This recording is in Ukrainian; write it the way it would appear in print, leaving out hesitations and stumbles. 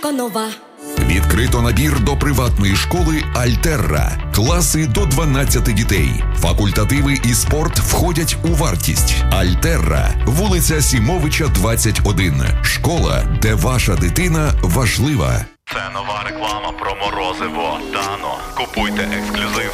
Альтерко нова. Відкрито набір до приватної школи «Альтерра». Класи до 12 дітей. Факультативи і спорт входять у вартість. «Альтерра», вулиця Сімовича, 21. Школа, де ваша дитина важлива. Це нова реклама про морозиво Дано. Купуйте ексклюзив.